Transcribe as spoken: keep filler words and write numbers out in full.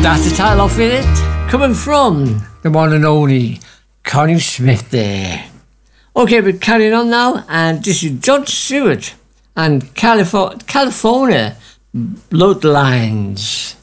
That's the title of it, coming from the one and only Connie Smith there. Okay, we're carrying on now, and this is John Stewart and Calif- California Bloodlines.